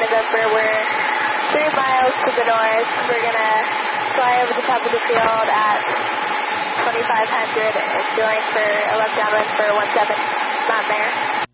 November. We're 3 miles to the north. We're going to fly over the top of the field at 2500 and join for a left downwind for 17 Mountain Air.